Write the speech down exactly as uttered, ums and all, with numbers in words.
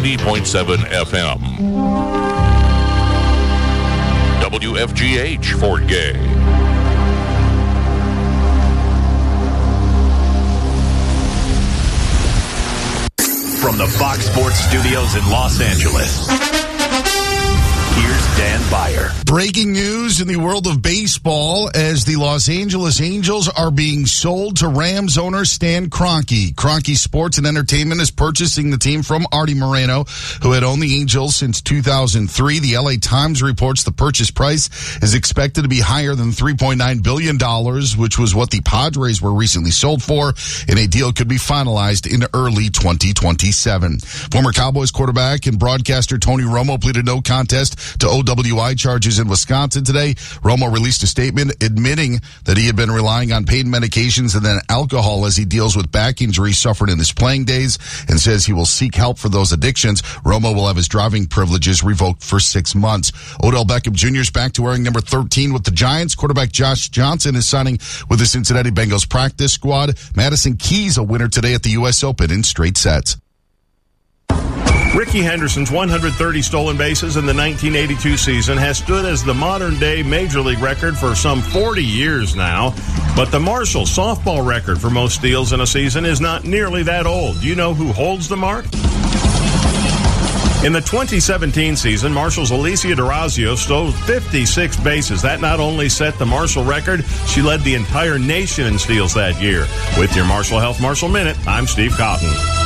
ninety point seven F M. W F G H Fort Gay. From the Fox Sports Studios in Los Angeles, here's Dan Beyer. Breaking news in the world of baseball as the Los Angeles Angels are being sold to Rams owner Stan Kroenke. Kroenke Sports and Entertainment is purchasing the team from Artie Moreno, who had owned the Angels since two thousand three. The L A Times reports the purchase price is expected to be higher than three point nine billion dollars, which was what the Padres were recently sold for, and a deal could be finalized in early twenty twenty-seven. Former Cowboys quarterback and broadcaster Tony Romo pleaded no contest to O W I charges in Wisconsin today. Romo released a statement admitting that he had been relying on pain medications and then alcohol as he deals with back injuries suffered in his playing days, and says he will seek help for those addictions. Romo will have his driving privileges revoked for six months. Odell Beckham Junior is back to wearing number thirteen with the Giants. Quarterback Josh Johnson is signing with the Cincinnati Bengals practice squad. Madison Keys a winner today at the U S Open in straight sets. Rickey Henderson's one hundred thirty stolen bases in the nineteen eighty-two season has stood as the modern-day Major League record for some forty years now. But the Marshall softball record for most steals in a season is not nearly that old. Do you know who holds the mark? In the twenty seventeen season, Marshall's Alicia DeRazio stole fifty-six bases. That not only set the Marshall record, she led the entire nation in steals that year. With your Marshall Health Marshall Minute, I'm Steve Cotton.